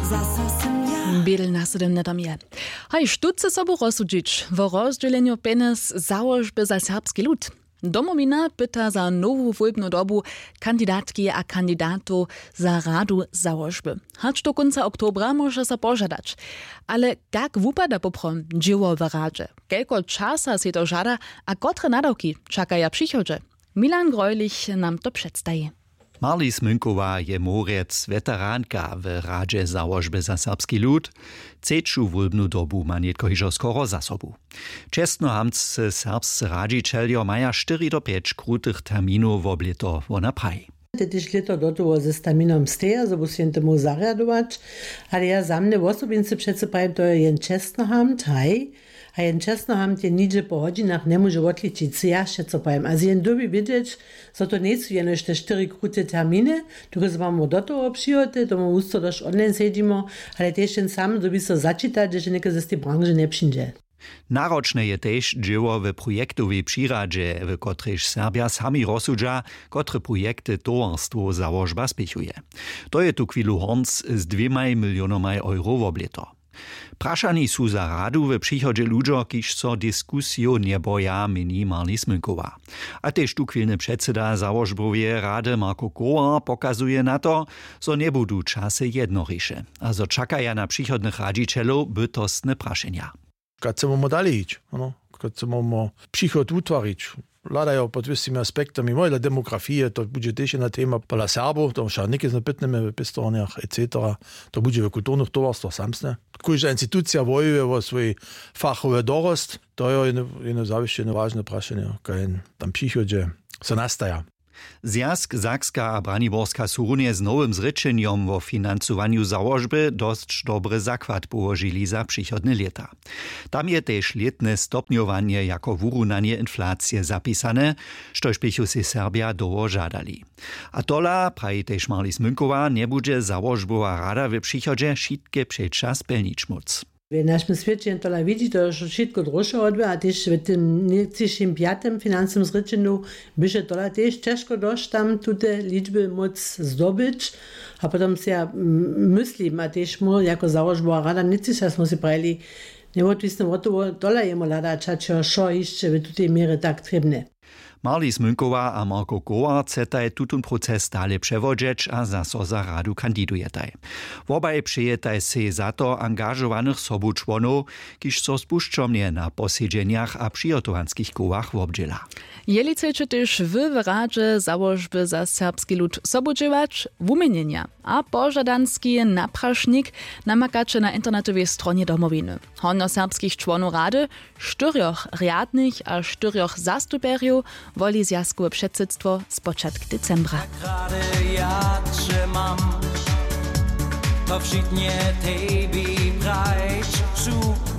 Biedel na 17 je. Haj, štuce sobu rozsudžić wo rozdzieleniu penis założby za serbski lud. Domowina pyta za nową volbnu dobu kandidatki a kandidatów za radu założby. Hacz do końca oktobra może się pożadać. Ale jak wupada poprom dzieło w radzie? Kelko czasa się to żada, a kotre nadawki czekają przychodzie? Milan Greulich nam to przedstawi. Marlies Münkowa je morec veteranka w Radzie Założby za serbski lud. Ceču volbnu dobu ma netko hižo skoro za sobu. Čestno hamc serbscy radzicieljo maja 4 do 5 krutych terminów w oblieto wona praj. Tyś leto do toho ze staminom steja, so musím tomu zariadować, ale ja za mnie osobince přece prajem, to je jen čestno hamt, haj, a jen čestno hamt je nidzie po hodzinach nie może odličić, co ja še co prajem. A z jen dobi wiedzieć, so to nie są jenož te 4 krute terminy, które z mamy do toho przyjody, to my usto dość online sedimo, ale też jen sam dobi so začitać, że nieke ze tej branży nie przyjdzie. Naročne je tež dzieło w projektowej przyradzie, w kotrež Serbia sami rozsudža, kotre projekty towarstwo założba spiechuje. To je tu chwilu hornc z 2 milionami euro w oblieto. Prašani su za radu w przychodzie ludzo, kiž so diskusio nie boja, mini Marlies Münkowa. A tež tu chwilny předseda założbowie rady Marko Koła pokazuje na to, so nie budu czasy jednoriše, a so czakaja na przychodnych radzicielów bytostne prašenja. Kad chcemo dalej ići, kad chcemo prihod utvarić, vladajo pod vsemi aspektami, moja demografije, to bude też jedna tema pola Serbo, to še nekaj znapitneme v pistornjah, etc. To bude v kulturnych towarstvach samsne. Kojža institucija vojuje vo svoj fachove dorost, to je jedno zavišćeno važne prašenje, kaj tam prihodže se nastaja. Zjazk Sakska a Braniborska su runie z nowym zrečenjom wo financowaniu założby dość dobry zakład położyli za przychodne lata. Tam je też letne stopniowanie jako wyrunanie inflacji zapisane, štož bychu si Serbia doło żadali. A tola, praji też Marlies Münkowa, nie bude założbowa rada w przychodzie šitke předčas pelnić móc. W naszym świecie to widzi, to już wszystko droższe odbywa, a też w tym niektórych 5. finansowym zryczeniu byże to też ciężko dość tam te liczby móc zdobyć, a potem się myśli, a też my jako założbowa rada nic smo si prajeli, nieodwisno od tego, dola jemu lada czacio, co jeszcze w tej mierze tak trebne. Marlies Münkowa a Marko Koła chceta tutun proces dalej przewodzić a zaso za radu kandidujetaj. Wobaj przyjetaj se za to angażowanych sobu członów, kiż so spuszczomnie na posiedzeniach a przygotowanskich kołach wobdziela. Jeli chcecie też wy w Radzie Założby za serbski lud sobudziewać wumienienia, a pożadanski naprašnik namakacze na internetowej stronie domowiny. Honno serbskich członów Rady, 4 riadnych a 4 zastuperiów woli zjazku předsedstvo z počátku decembra. Ja trzymam, to wszitnie tej bi brać,